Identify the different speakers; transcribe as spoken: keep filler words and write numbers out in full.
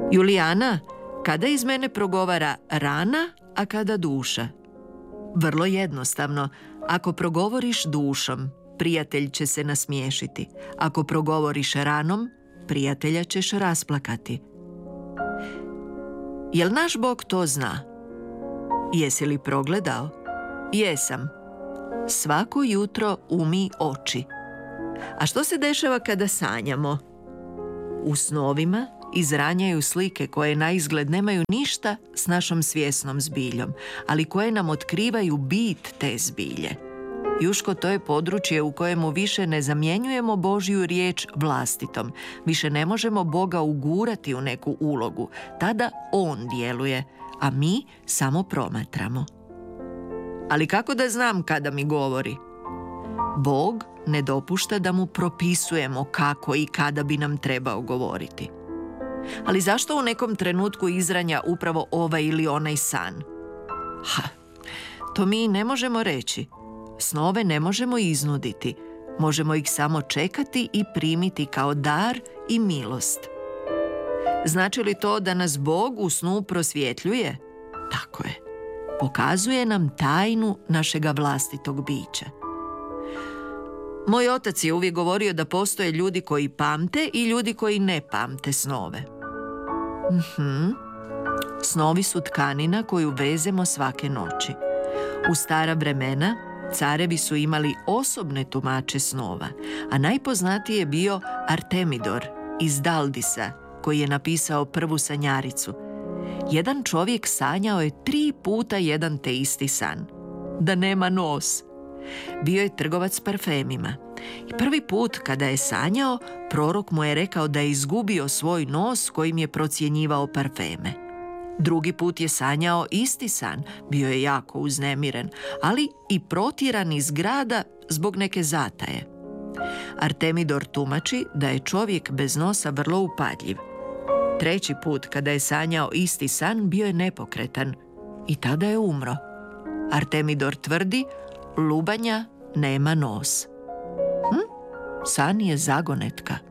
Speaker 1: Julijana, kada iz mene progovara rana, a kada duša? Vrlo jednostavno. Ako progovoriš dušom, prijatelj će se nasmiješiti. Ako progovoriš ranom, prijatelja ćeš rasplakati. Jel naš Bog to zna? Jesi li progledao? Jesam. Svako jutro umij oči. A što se dešava kada sanjamo? U snovima izranjaju slike koje na izgled nemaju ništa s našom svjesnom zbiljom, ali koje nam otkrivaju bit te zbilje. Juško, to je područje u kojemu više ne zamjenjujemo Božju riječ vlastitom. Više ne možemo Boga ugurati u neku ulogu. Tada On djeluje, a mi samo promatramo. Ali kako da znam kada mi govori? Bog ne dopušta da mu propisujemo kako i kada bi nam trebao govoriti. Ali zašto u nekom trenutku izranja upravo ovaj ili onaj san? Ha, to mi ne možemo reći. Snove ne možemo iznuditi. Možemo ih samo čekati i primiti kao dar i milost. Znači li to da nas Bog u snu prosvjetljuje? Tako je. Pokazuje nam tajnu našega vlastitog bića. Moj otac je uvijek govorio da postoje ljudi koji pamte i ljudi koji ne pamte snove. Mhm. Snovi su tkanina koju vezemo svake noći. U stara vremena carevi su imali osobne tumače snova, a najpoznatiji je bio Artemidor iz Daldisa, koji je napisao prvu sanjaricu. Jedan čovjek sanjao je tri puta jedan te isti san. Da nema nos. Bio je trgovac parfemima. I prvi put kada je sanjao, prorok mu je rekao da je izgubio svoj nos kojim je procjenjivao parfeme. Drugi put je sanjao isti san, bio je jako uznemiren, ali i protjeran iz grada zbog neke zataje. Artemidor tumači da je čovjek bez nosa vrlo upadljiv. Treći put kada je sanjao isti san, bio je nepokretan i tada je umro. Artemidor tvrdi, lubanja nema nos. Hm? San je zagonetka.